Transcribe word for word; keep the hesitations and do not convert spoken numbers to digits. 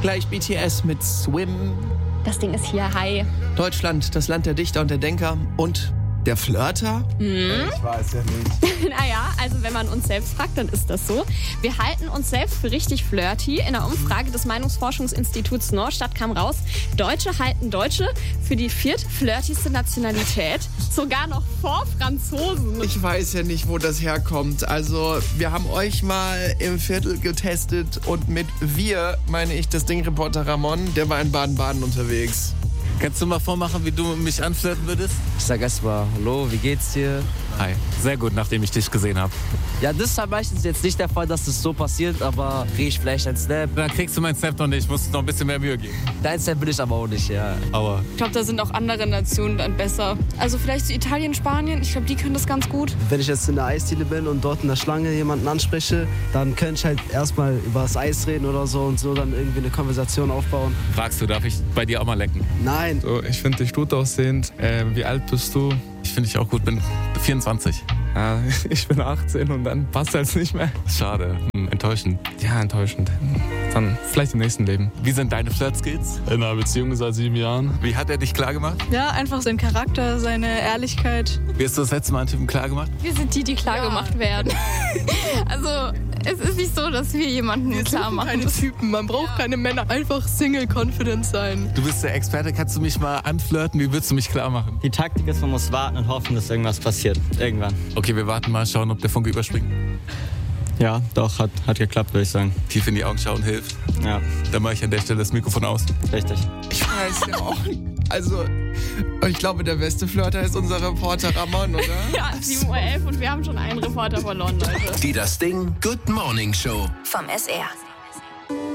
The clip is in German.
Gleich B T S mit Swim. Das Ding ist hier, hi. Deutschland, das Land der Dichter und der Denker. Und der Flirter? Hm? Ich weiß ja nicht. Naja, also wenn man uns selbst fragt, dann ist das so. Wir halten uns selbst für richtig flirty. In einer Umfrage des Meinungsforschungsinstituts Norstadt kam raus, Deutsche halten Deutsche für die viertflirtigste Nationalität. Sogar noch vor Franzosen. Ich weiß ja nicht, wo das herkommt. Also, wir haben euch mal im Viertel getestet und mit wir meine ich das Ding-Reporter Ramon, der war in Baden-Baden unterwegs. Kannst du mal vormachen, wie du mich anflirten würdest? Ich sag erstmal, hallo, wie geht's dir? Hi. Sehr gut, nachdem ich dich gesehen habe. Ja, das ist halt meistens jetzt nicht der Fall, dass das so passiert, aber krieg ich vielleicht einen Snap. Dann kriegst du meinen Snap noch nicht, musst noch ein bisschen mehr Mühe geben. Dein Snap will ich aber auch nicht, ja. Aber ich glaube, da sind auch andere Nationen dann besser. Also vielleicht so Italien, Spanien, ich glaube, die können das ganz gut. Wenn ich jetzt in der Eisdiele bin und dort in der Schlange jemanden anspreche, dann könnte ich halt erstmal über das Eis reden oder so und so dann irgendwie eine Konversation aufbauen. fragst du, darf ich bei dir auch mal lecken? Nein. So, ich finde dich gut aussehend. Äh, wie alt bist du? Ich finde dich auch gut, bin vierundzwanzig. Ja, ich bin achtzehn und dann passt das nicht mehr. Schade, hm, enttäuschend. Ja, enttäuschend. Dann vielleicht im nächsten Leben. Wie sind deine Flirt-Skills? In einer Beziehung seit sieben Jahren. Wie hat er dich klar gemacht? Ja, einfach sein Charakter, seine Ehrlichkeit. Wie hast du das letzte Mal einen Typen klar gemacht? Wir sind die, die klar Ja. gemacht werden. Also, es ist nicht so, dass wir jemanden Wir klar suchen machen. keine Typen, man braucht keine Männer. Einfach Single-Confident sein. Du bist der Experte, kannst du mich mal anflirten? Wie würdest du mich klar machen? Die Taktik ist, man muss warten und hoffen, dass irgendwas passiert. Irgendwann. Okay, wir warten mal, schauen, ob der Funke überspringt. Ja, doch, hat, hat geklappt, würde ich sagen. Tief in die Augen schauen hilft. Ja, Dann mache ich an der Stelle das Mikrofon aus. richtig. Ich weiß ja auch. Also, ich glaube, der beste Flirter ist unser Reporter Ramon, oder? Ja, sieben Uhr elf und wir haben schon einen Reporter verloren, Leute. Die Das Ding Good Morning Show. Vom S R.